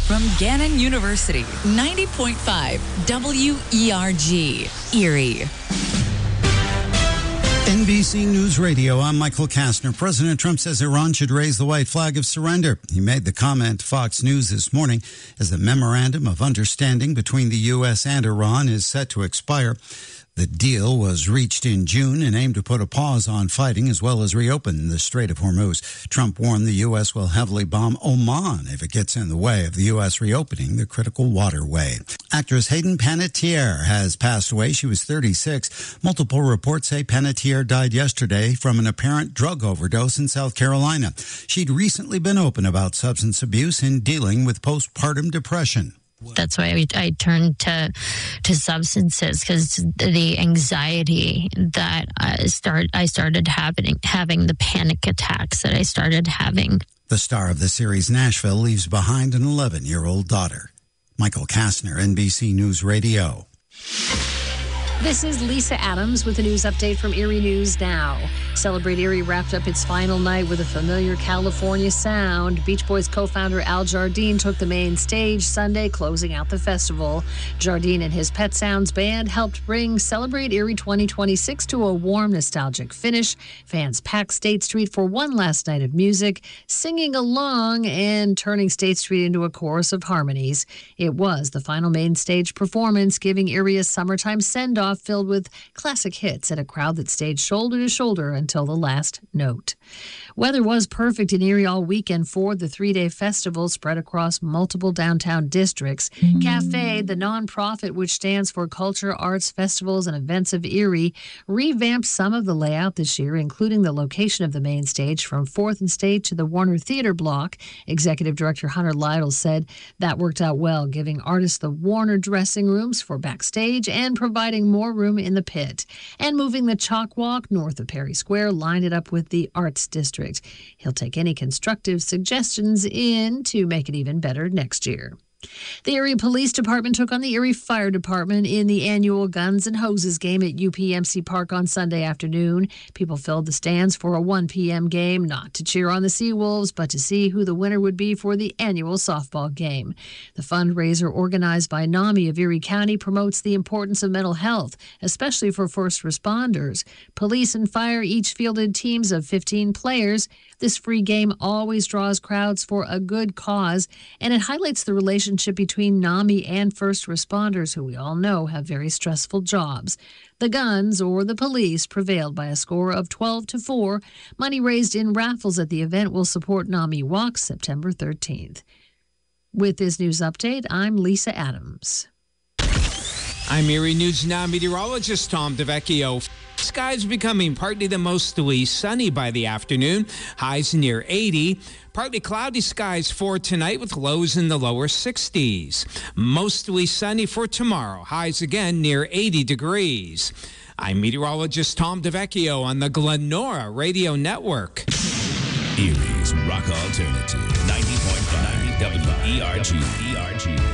from Gannon University, 90.5 WERG, Erie. NBC News Radio, I'm Michael Kastner. President Trump says Iran should raise the white flag of surrender. He made the comment to Fox News this morning as the memorandum of understanding between the U.S. and Iran is set to expire. The deal was reached in June and aimed to put a pause on fighting as well as reopen the Strait of Hormuz. Trump warned the U.S. will heavily bomb Oman if it gets in the way of the U.S. reopening the critical waterway. Actress Hayden Panettiere has passed away. She was 36. Multiple reports say Panettiere died yesterday from an apparent drug overdose in South Carolina. She'd recently been open about substance abuse and dealing with postpartum depression. That's why I turned to substances, because the anxiety that I started having the panic attacks that I started having. The star of the series Nashville leaves behind an 11-year-old daughter. Michael Kastner, NBC News Radio. This is Lisa Adams with a news update from Erie News Now. Celebrate Erie wrapped up its final night with a familiar California sound. Beach Boys co-founder Al Jardine took the main stage Sunday, closing out the festival. Jardine and his Pet Sounds band helped bring Celebrate Erie 2026 to a warm, nostalgic finish. Fans packed State Street for one last night of music, singing along and turning State Street into a chorus of harmonies. It was the final main stage performance, giving Erie a summertime send-off filled with classic hits and a crowd that stayed shoulder to shoulder until the last note. Weather was perfect in Erie all weekend for the three-day festival spread across multiple downtown districts. Cafe, the nonprofit which stands for Culture, Arts, Festivals, and Events of Erie, revamped some of the layout this year, including the location of the main stage from 4th and State to the Warner Theater block. Executive Director Hunter Lytle said that worked out well, giving artists the Warner dressing rooms for backstage and providing more room in the pit. And moving the Chalk Walk north of Perry Square lined it up with the Arts District. He'll take any constructive suggestions in to make it even better next year. The Erie Police Department took on the Erie Fire Department in the annual Guns and Hoses game at UPMC Park on Sunday afternoon. People filled the stands for a 1 p.m. game, not to cheer on the Seawolves, but to see who the winner would be for the annual softball game. The fundraiser, organized by NAMI of Erie County, promotes the importance of mental health, especially for first responders. Police and fire each fielded teams of 15 players. This free game always draws crowds for a good cause, and it highlights the relationship between NAMI and first responders, who we all know have very stressful jobs. The Guns, or the Police, prevailed by a score of 12-4. Money raised in raffles at the event will support NAMI Walks September 13th. With this news update, I'm Lisa Adams. I'm Erie News Now meteorologist Tom DeVecchio. Skies becoming partly to mostly sunny by the afternoon. Highs near 80. Partly cloudy skies for tonight with lows in the lower 60s. Mostly sunny for tomorrow. Highs again near 80 degrees. I'm meteorologist Tom DeVecchio on the Glenora Radio Network. Erie's Rock Alternative 90.5 WERG.